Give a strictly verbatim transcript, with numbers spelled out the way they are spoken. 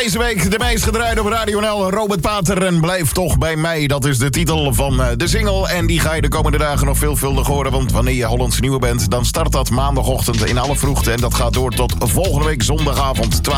Deze week de meest gedraaid op Radio N L. Robert Pater en Blijf toch bij mij. Dat is de titel van de single. En die ga je de komende dagen nog veelvuldig horen. Want wanneer je Hollandse Nieuwe bent, dan start dat maandagochtend in alle vroegte. En dat gaat door tot volgende week zondagavond.